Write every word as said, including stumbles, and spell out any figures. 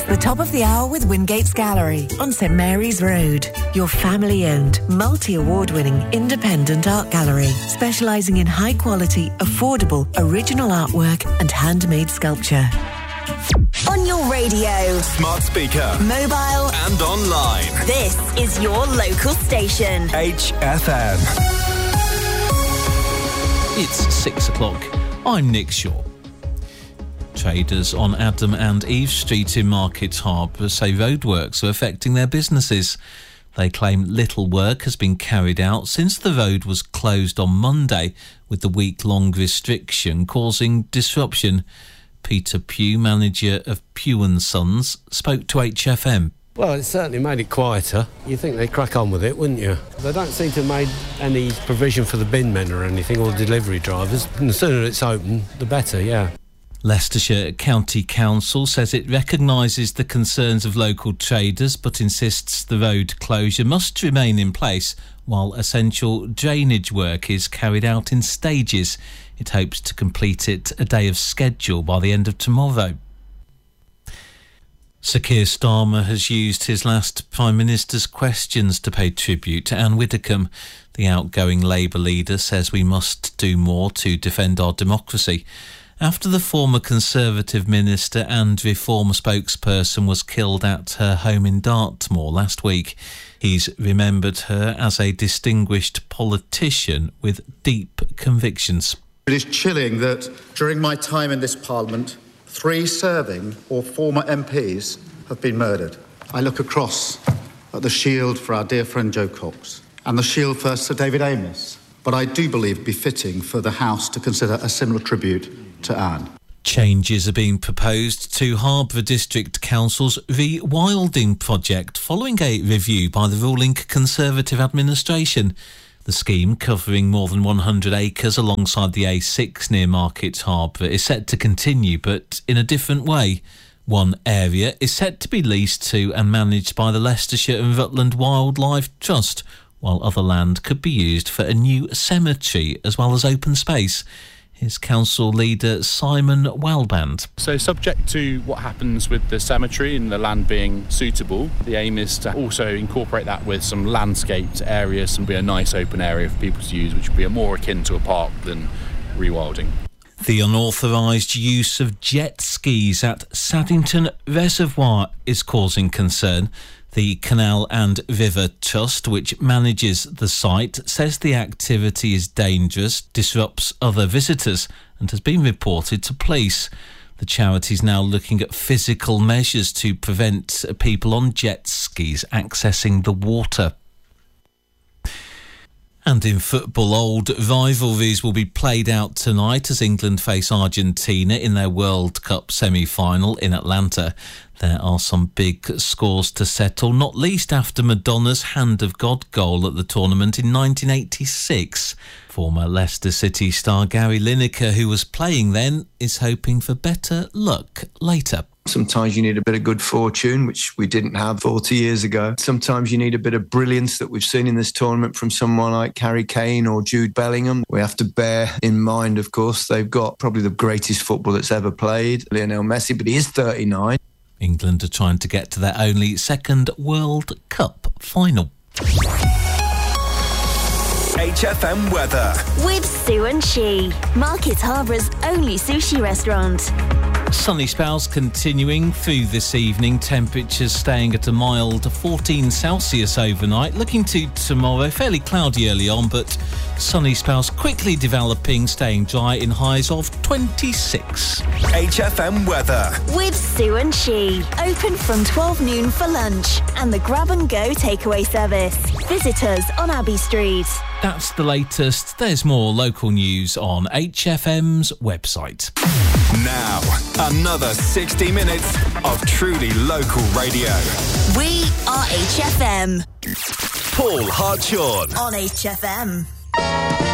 The top of the hour with Wingate's Gallery on St Mary's Road. Your family-owned, multi-award-winning independent art gallery, specialising in high-quality, affordable, original artwork and handmade sculpture. On your radio, smart speaker, mobile and online. This is your local station. H F M. It's six o'clock. I'm Nick Shaw. Traders on Adam and Eve Street in Market Harbour say roadworks are affecting their businesses. They claim little work has been carried out since the road was closed on Monday, with the week-long restriction causing disruption. Peter Pugh, manager of Pugh and Sons, spoke to H F M. Well, it certainly made it quieter. You'd think they'd crack on with it, wouldn't you? They don't seem to have made any provision for the bin men or anything, or delivery drivers. And the sooner it's open, the better, yeah. Leicestershire County Council says it recognises the concerns of local traders but insists the road closure must remain in place while essential drainage work is carried out in stages. It hopes to complete it a day of schedule by the end of tomorrow. Sir Keir Starmer has used his last Prime Minister's questions to pay tribute to Anne Widdecombe. The outgoing Labour leader says we must do more to defend our democracy. After the former Conservative minister and Reform spokesperson was killed at her home in Dartmoor last week, he's remembered her as a distinguished politician with deep convictions. It is chilling that during my time in this Parliament, three serving or former M Ps have been murdered. I look across at the shield for our dear friend Jo Cox and the shield for Sir David Amess, but I do believe befitting for the House to consider a similar tribute to Anne. Changes are being proposed to Harborough District Council's rewilding project following a review by the ruling Conservative administration. The scheme, covering more than one hundred acres alongside the A six near Market Harbour, is set to continue, but in a different way. One area is set to be leased to and managed by the Leicestershire and Rutland Wildlife Trust, while other land could be used for a new cemetery as well as open space. Here's council leader Simon Walband. So subject to what happens with the cemetery and the land being suitable, the aim is to also incorporate that with some landscaped areas and be a nice open area for people to use, which would be more akin to a park than rewilding. The unauthorised use of jet skis at Saddington Reservoir is causing concern. The Canal and River Trust, which manages the site, says the activity is dangerous, disrupts other visitors, and has been reported to police. The charity is now looking at physical measures to prevent people on jet skis accessing the water. And in football, old rivalries will be played out tonight as England face Argentina in their World Cup semi-final in Atlanta. There are some big scores to settle, not least after Madonna's Hand of God goal at the tournament in nineteen eighty-six. Former Leicester City star Gary Lineker, who was playing then, is hoping for better luck later. Sometimes you need a bit of good fortune, which we didn't have forty years ago. Sometimes you need a bit of brilliance that we've seen in this tournament from someone like Harry Kane or Jude Bellingham. We have to bear in mind, of course, they've got probably the greatest football that's ever played, Lionel Messi, but he is thirty-nine. England are trying to get to their only second World Cup final. H F M weather with Sue and She, Market Harbour's only sushi restaurant. Sunny spells continuing through this evening, temperatures staying at a mild fourteen Celsius overnight. Looking to tomorrow, fairly cloudy early on, but sunny spells quickly developing, staying dry in highs of twenty-six. H F M weather with Sue and She, open from twelve noon for lunch and the grab and go takeaway service. Visit us on Abbey Street. That's the latest. There's more local news on H F M's website. Now, another sixty minutes of truly local radio. We are H F M. Paul Hartshorn on H F M.